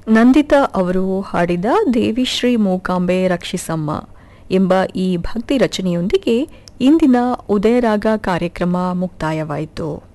ನಂದಿತಾ ಅವರು ಹಾಡಿದ ದೇವಿಶ್ರೀ ಮೂಕಾಂಬೆ ರಕ್ಷಿಸಮ್ಮ ಎಂಬ ಈ ಭಕ್ತಿ ರಚನೆಯೊಂದಿಗೆ ಇಂದಿನ ಉದಯರಾಗ ಕಾರ್ಯಕ್ರಮ ಮುಕ್ತಾಯವಾಯಿತು.